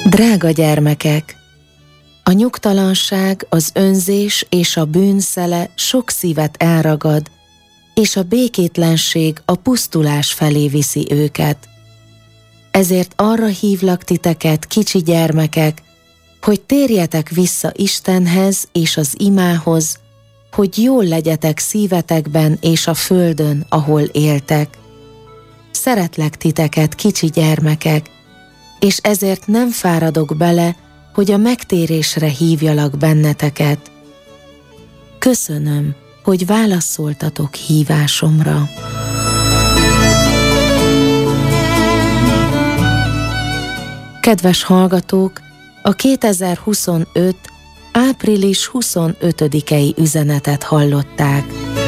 Drága gyermekek! A nyugtalanság, az önzés és a bűn szele sok szívet elragad, és a békétlenség a pusztulás felé viszi őket. Ezért arra hívlak titeket, kicsi gyermekek, hogy térjetek vissza Istenhez és az imához, hogy jól legyetek szívetekben és a földön, ahol éltek. Szeretlek titeket, kicsi gyermekek, és ezért nem fáradok bele, hogy a megtérésre hívjalak benneteket. Köszönöm, hogy válaszoltatok hívásomra. Kedves hallgatók, a 2025. április 25-i üzenetet hallották.